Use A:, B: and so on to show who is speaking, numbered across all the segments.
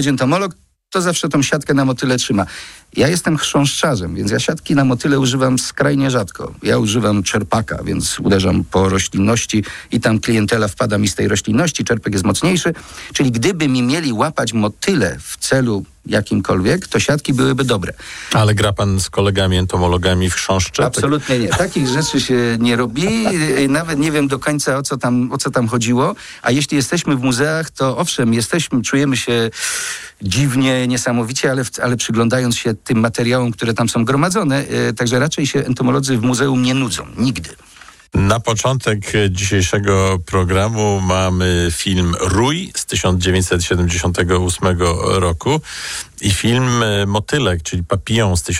A: entomolog to zawsze tą siatkę na motyle trzyma. Ja jestem chrząszczarzem, więc ja siatki na motyle używam skrajnie rzadko. Ja używam czerpaka, więc uderzam po roślinności i tam klientela wpada mi z tej roślinności. Czerpek jest mocniejszy, czyli gdyby mi mieli łapać motyle w celu jakimkolwiek, to siatki byłyby dobre.
B: Ale gra pan z kolegami entomologami w chrząszcze?
A: Absolutnie nie. Takich rzeczy się nie robi. Nawet nie wiem do końca, o co tam chodziło. A jeśli jesteśmy w muzeach, to owszem, czujemy się dziwnie, niesamowicie, ale przyglądając się tym materiałom, które tam są gromadzone, także raczej się entomolodzy w muzeum nie nudzą. Nigdy.
B: Na początek dzisiejszego programu mamy film Rój z 1978 roku i film Motylek, czyli Papillon z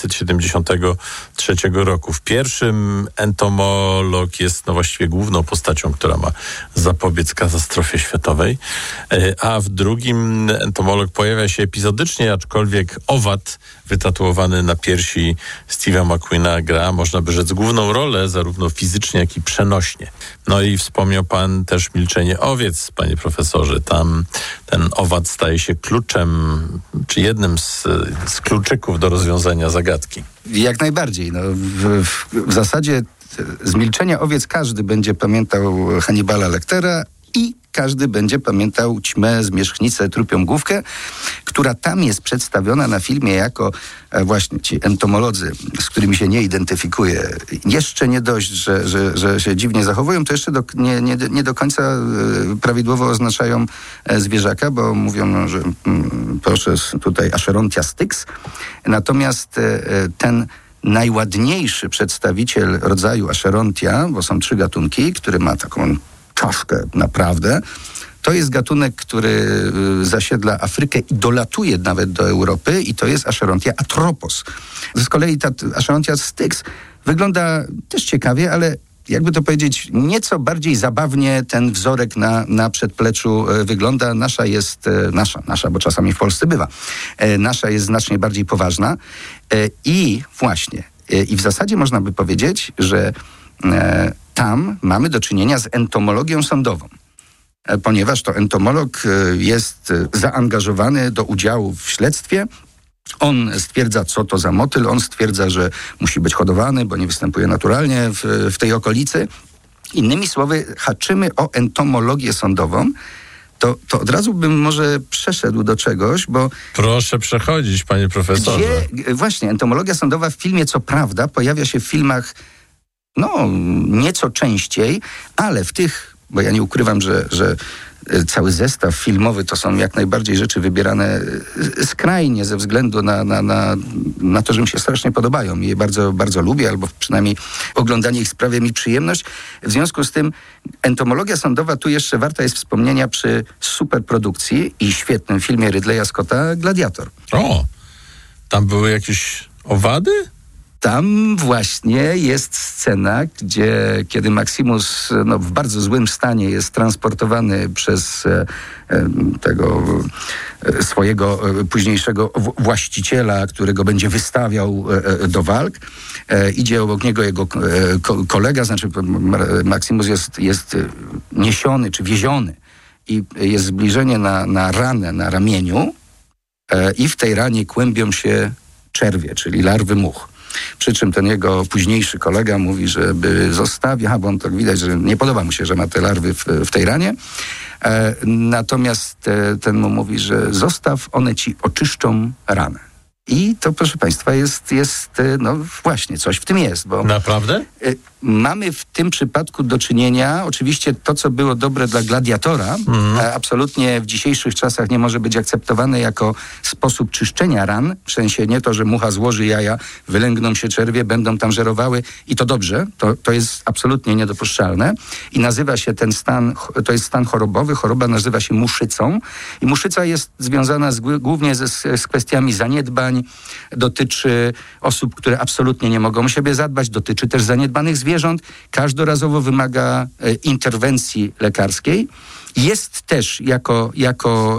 B: 1973 roku. W pierwszym entomolog jest właściwie główną postacią, która ma zapobiec katastrofie światowej, a w drugim entomolog pojawia się epizodycznie, aczkolwiek owad wytatuowany na piersi Steve'a McQueena gra, można by rzec, główną rolę, zarówno fizycznie, jak i przenośnie. No i wspomniał pan też Milczenie owiec, panie profesorze. Tam ten owad staje się kluczem, czy jednym z kluczyków do rozwiązania zagadki.
A: Jak najbardziej. No, w zasadzie z Milczenia owiec każdy będzie pamiętał Hannibala Lectera i każdy będzie pamiętał Ćmę, Zmierzchnicę, Trupią Główkę, która tam jest przedstawiona na filmie jako właśnie ci entomolodzy, z którymi się nie identyfikuje. Jeszcze nie dość, że się dziwnie zachowują, to jeszcze nie do końca prawidłowo oznaczają zwierzaka, bo mówią, że proszę tutaj Acherontia styx. Natomiast ten najładniejszy przedstawiciel rodzaju Acherontia, bo są 3 gatunki, który ma taką czaszkę naprawdę. To jest gatunek, który zasiedla Afrykę i dolatuje nawet do Europy i to jest Acherontia atropos. Z kolei ta Acherontia styx wygląda też ciekawie, ale jakby to powiedzieć, nieco bardziej zabawnie ten wzorek na przedpleczu wygląda. Nasza, bo czasami w Polsce bywa. Nasza jest znacznie bardziej poważna i właśnie, i w zasadzie można by powiedzieć, że tam mamy do czynienia z entomologią sądową, ponieważ to entomolog jest zaangażowany do udziału w śledztwie. On stwierdza, co to za motyl, on stwierdza, że musi być hodowany, bo nie występuje naturalnie w tej okolicy. Innymi słowy, haczymy o entomologię sądową. To od razu bym może przeszedł do czegoś, bo...
B: Proszę przechodzić, panie profesorze.
A: Gdzie właśnie entomologia sądowa w filmie, co prawda, pojawia się w filmach nieco częściej, ale w tych, bo ja nie ukrywam, że cały zestaw filmowy to są jak najbardziej rzeczy wybierane skrajnie ze względu na to, że mi się strasznie podobają i je bardzo, bardzo lubię, albo przynajmniej oglądanie ich sprawia mi przyjemność. W związku z tym entomologia sądowa tu jeszcze warta jest wspomnienia przy superprodukcji i świetnym filmie Ridleya Scotta Gladiator.
B: O, tam były jakieś owady?
A: Tam właśnie jest scena, kiedy Maximus w bardzo złym stanie jest transportowany przez tego swojego późniejszego właściciela, którego będzie wystawiał do walk. Idzie obok niego jego kolega, znaczy Maximus jest niesiony czy wieziony i jest zbliżenie na ranę na ramieniu i w tej ranie kłębią się czerwie, czyli larwy much. Przy czym ten jego późniejszy kolega mówi, żeby zostawić, bo on tak widać, że nie podoba mu się, że ma te larwy w tej ranie. Natomiast ten mu mówi, że zostaw, one ci oczyszczą ranę. I to, proszę państwa, jest właśnie coś w tym jest. Bo
B: naprawdę?
A: Mamy w tym przypadku do czynienia, oczywiście to, co było dobre dla gladiatora, absolutnie w dzisiejszych czasach nie może być akceptowane jako sposób czyszczenia ran, w sensie nie to, że mucha złoży jaja, wylęgną się czerwie, będą tam żerowały i to dobrze, to jest absolutnie niedopuszczalne i nazywa się ten stan, to jest stan chorobowy, choroba nazywa się muszycą i muszyca jest związana głównie z kwestiami zaniedbań, dotyczy osób, które absolutnie nie mogą o siebie zadbać, dotyczy też zaniedbanych zwierząt, każdorazowo wymaga interwencji lekarskiej. Jest też jako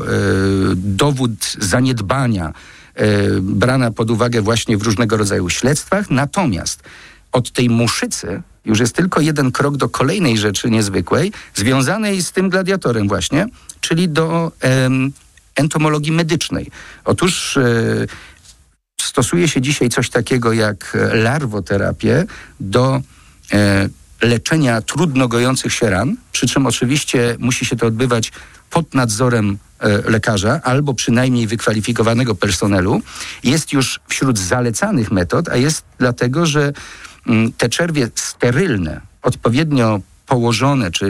A: dowód zaniedbania brana pod uwagę właśnie w różnego rodzaju śledztwach, natomiast od tej muszycy już jest tylko jeden krok do kolejnej rzeczy niezwykłej, związanej z tym gladiatorem właśnie, czyli do entomologii medycznej. Otóż stosuje się dzisiaj coś takiego jak larwoterapię do leczenia trudno gojących się ran, przy czym oczywiście musi się to odbywać pod nadzorem lekarza albo przynajmniej wykwalifikowanego personelu. Jest już wśród zalecanych metod, a jest dlatego, że te czerwie sterylne, odpowiednio położone czy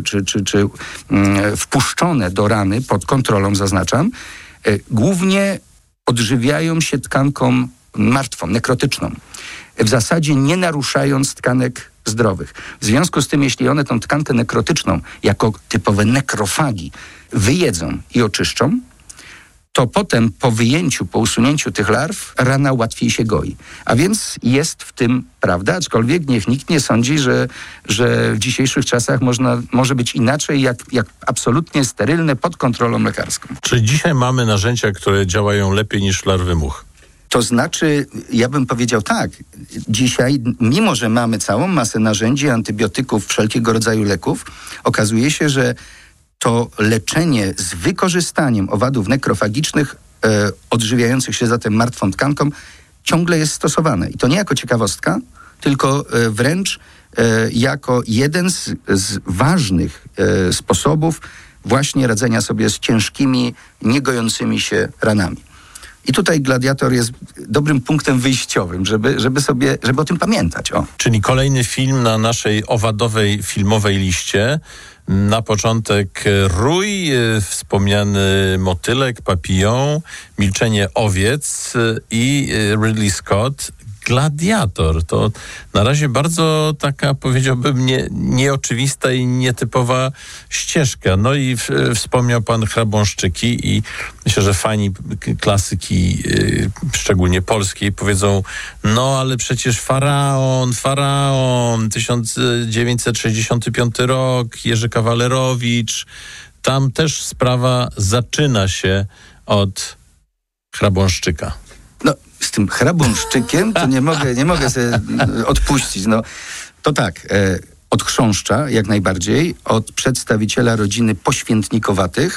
A: wpuszczone do rany, pod kontrolą zaznaczam, głównie odżywiają się tkanką martwą, nekrotyczną. W zasadzie nie naruszając tkanek zdrowych. W związku z tym, jeśli one tą tkankę nekrotyczną jako typowe nekrofagi wyjedzą i oczyszczą, to potem po wyjęciu, po usunięciu tych larw rana łatwiej się goi. A więc jest w tym prawda, aczkolwiek niech nikt nie sądzi, że w dzisiejszych czasach może być inaczej, jak absolutnie sterylne pod kontrolą lekarską.
B: Czyli dzisiaj mamy narzędzia, które działają lepiej niż larwy much?
A: To znaczy, ja bym powiedział tak, dzisiaj, mimo że mamy całą masę narzędzi, antybiotyków, wszelkiego rodzaju leków, okazuje się, że to leczenie z wykorzystaniem owadów nekrofagicznych, odżywiających się zatem martwą tkanką, ciągle jest stosowane. I to nie jako ciekawostka, tylko wręcz jako jeden z ważnych sposobów właśnie radzenia sobie z ciężkimi, niegojącymi się ranami. I tutaj Gladiator jest dobrym punktem wyjściowym, żeby o tym pamiętać.
B: Czyli kolejny film na naszej owadowej filmowej liście. Na początek Rój, wspomniany motylek, papillon, Milczenie owiec i Ridley Scott. Gladiator to na razie bardzo taka, powiedziałbym, nieoczywista i nietypowa ścieżka. No i wspomniał pan Chrabąszczyki i myślę, że fani klasyki, szczególnie polskiej, powiedzą, no ale przecież Faraon, 1965 rok, Jerzy Kawalerowicz, tam też sprawa zaczyna się od Chrabąszczyka.
A: No, z tym Chrabąszczykiem to nie mogę sobie odpuścić. No, to tak, od chrząszcza jak najbardziej, od przedstawiciela rodziny poświętnikowatych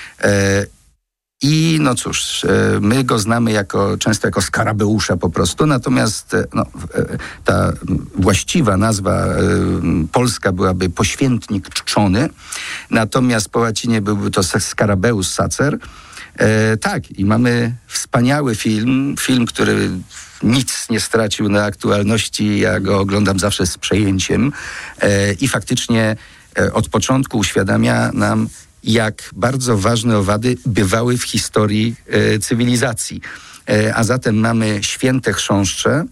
A: i no cóż, my go znamy często jako Skarabeusza po prostu, natomiast ta właściwa nazwa polska byłaby poświętnik czczony, natomiast po łacinie byłby to Scarabeus sacer. Tak, i mamy wspaniały film, który nic nie stracił na aktualności. Ja go oglądam zawsze z przejęciem i faktycznie od początku uświadamia nam, jak bardzo ważne owady bywały w historii cywilizacji. A zatem mamy święte chrząszcze,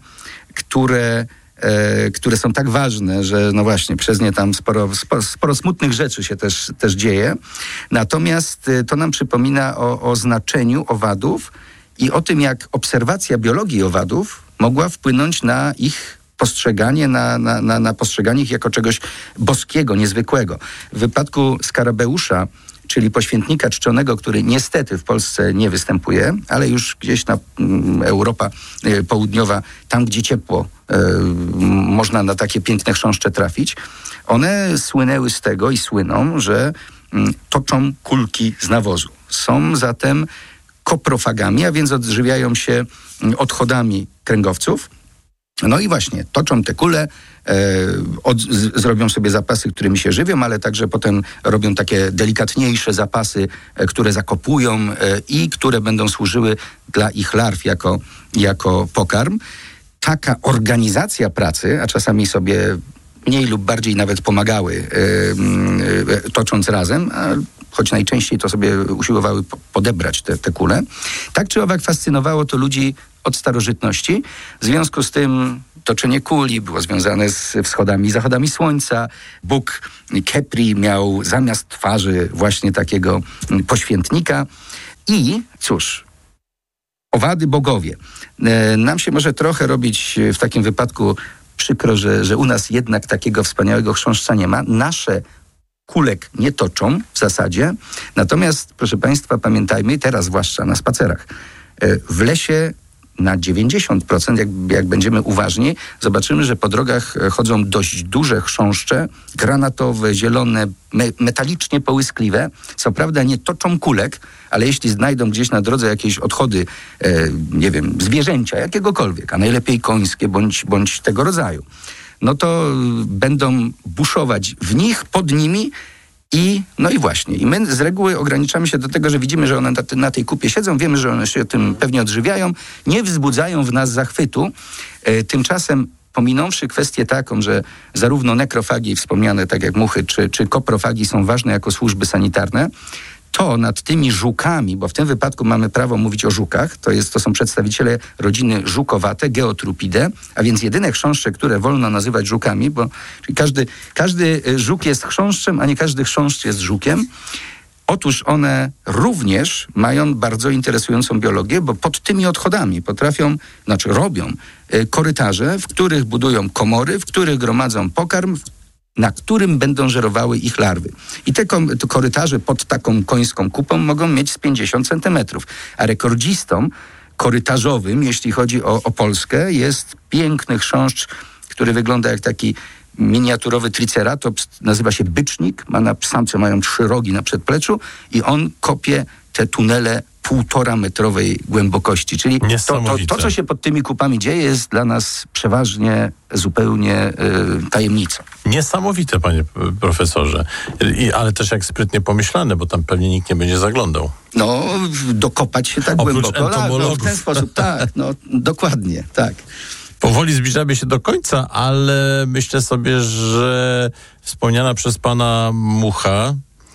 A: które są tak ważne, że no właśnie przez nie tam sporo smutnych rzeczy się też dzieje. Natomiast to nam przypomina o znaczeniu owadów i o tym, jak obserwacja biologii owadów mogła wpłynąć na ich postrzeganie, na postrzeganie ich jako czegoś boskiego, niezwykłego. W wypadku Skarabeusza, czyli poświętnika czczonego, który niestety w Polsce nie występuje, ale już gdzieś na Europa Południowa, tam gdzie ciepło, można na takie piękne chrząszcze trafić. One słynęły z tego i słyną, że toczą kulki z nawozu. Są zatem koprofagami, a więc odżywiają się odchodami kręgowców. No i właśnie, toczą te kule, zrobią sobie zapasy, którymi się żywią, ale także potem robią takie delikatniejsze zapasy, które zakopują i które będą służyły dla ich larw jako pokarm. Taka organizacja pracy, a czasami sobie mniej lub bardziej nawet pomagały, tocząc razem, choć najczęściej to sobie usiłowały podebrać te kule. Tak czy owak fascynowało to ludzi od starożytności. W związku z tym toczenie kuli było związane z wschodami i zachodami słońca. Bóg Kepri miał zamiast twarzy właśnie takiego poświętnika. I cóż, owady bogowie. Nam się może trochę robić w takim wypadku przykro, że u nas jednak takiego wspaniałego chrząszcza nie ma. Nasze kulek nie toczą w zasadzie. Natomiast, proszę Państwa, pamiętajmy, teraz zwłaszcza na spacerach, w lesie na 90%, jak będziemy uważni, zobaczymy, że po drogach chodzą dość duże chrząszcze, granatowe, zielone, metalicznie połyskliwe. Co prawda nie toczą kulek, ale jeśli znajdą gdzieś na drodze jakieś odchody, nie wiem, zwierzęcia, jakiegokolwiek, a najlepiej końskie bądź tego rodzaju, no to będą buszować w nich, pod nimi. I właśnie. I my z reguły ograniczamy się do tego, że widzimy, że one na tej kupie siedzą, wiemy, że one się tym pewnie odżywiają, nie wzbudzają w nas zachwytu. Tymczasem pominąwszy kwestię taką, że zarówno nekrofagi wspomniane, tak jak muchy, czy koprofagi są ważne jako służby sanitarne, to nad tymi żukami, bo w tym wypadku mamy prawo mówić o żukach, to są przedstawiciele rodziny żukowate, Geotrupidae, a więc jedyne chrząszcze, które wolno nazywać żukami, bo każdy żuk jest chrząszczem, a nie każdy chrząszcz jest żukiem. Otóż one również mają bardzo interesującą biologię, bo pod tymi odchodami robią korytarze, w których budują komory, w których gromadzą pokarm, na którym będą żerowały ich larwy. I te korytarze pod taką końską kupą mogą mieć z 50 centymetrów. A rekordzistą korytarzowym, jeśli chodzi o Polskę, jest piękny chrząszcz, który wygląda jak taki miniaturowy triceratops, nazywa się bycznik, samce mają 3 rogi na przedpleczu i on kopie te tunele 1,5-metrowej głębokości. Czyli to, co się pod tymi kupami dzieje, jest dla nas przeważnie zupełnie tajemnicą.
B: Niesamowite, panie profesorze. Ale też jak sprytnie pomyślane, bo tam pewnie nikt nie będzie zaglądał.
A: No, dokopać się tak głęboko. W ten sposób, tak, dokładnie, tak.
B: Powoli zbliżamy się do końca, ale myślę sobie, że wspomniana przez pana mucha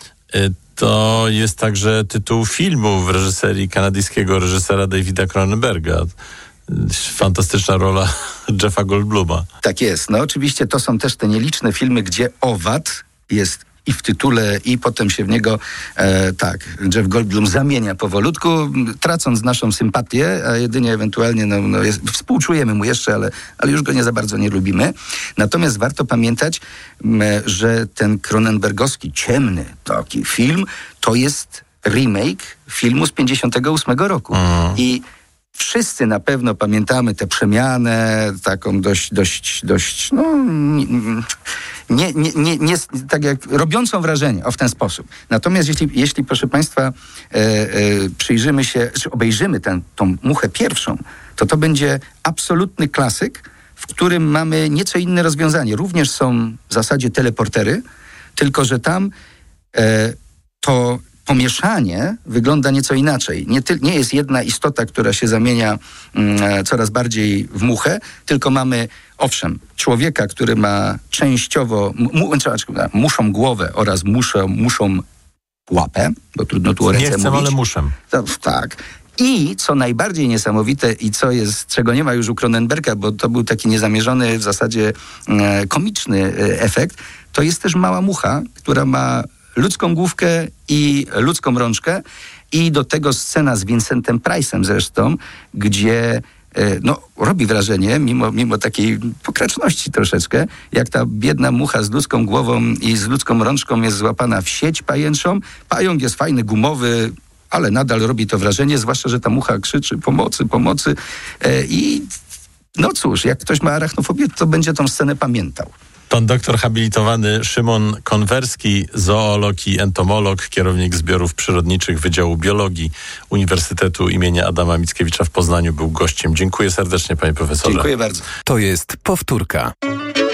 B: to jest także tytuł filmu w reżyserii kanadyjskiego reżysera Davida Cronenberga. Fantastyczna rola Jeffa Goldbluma.
A: Tak jest. Oczywiście to są też te nieliczne filmy, gdzie owad jest i w tytule, i potem się w niego Jeff Goldblum zamienia powolutku, tracąc naszą sympatię, a jedynie ewentualnie współczujemy mu jeszcze, ale już go nie za bardzo nie lubimy. Natomiast warto pamiętać, że ten cronenbergowski, ciemny taki film, to jest remake filmu z 58 roku. I wszyscy na pewno pamiętamy tę przemianę, taką dość nie tak jak robiącą wrażenie, w ten sposób. Natomiast jeśli proszę państwa, przyjrzymy się, czy obejrzymy tą muchę pierwszą, to będzie absolutny klasyk, w którym mamy nieco inne rozwiązanie. Również są w zasadzie teleportery, tylko że tam to pomieszanie wygląda nieco inaczej. Nie jest jedna istota, która się zamienia coraz bardziej w muchę, tylko mamy, owszem, człowieka, który ma częściowo muszą głowę oraz muszą łapę, bo trudno tu o ręce mówić.
B: Nie chcę, ale muszę.
A: Tak. I co najbardziej niesamowite i czego nie ma już u Cronenberga, bo to był taki niezamierzony, w zasadzie komiczny efekt, to jest też mała mucha, która ma ludzką główkę i ludzką rączkę i do tego scena z Vincentem Price'em zresztą, gdzie robi wrażenie, mimo takiej pokraczności troszeczkę, jak ta biedna mucha z ludzką głową i z ludzką rączką jest złapana w sieć pajęczą. Pająk jest fajny, gumowy, ale nadal robi to wrażenie, zwłaszcza, że ta mucha krzyczy pomocy i cóż, jak ktoś ma arachnofobię, to będzie tą scenę pamiętał.
B: Pan doktor habilitowany Szymon Konwerski, zoolog i entomolog, kierownik zbiorów przyrodniczych Wydziału Biologii Uniwersytetu imienia Adama Mickiewicza w Poznaniu, był gościem. Dziękuję serdecznie, panie profesorze.
A: Dziękuję bardzo.
C: To jest powtórka.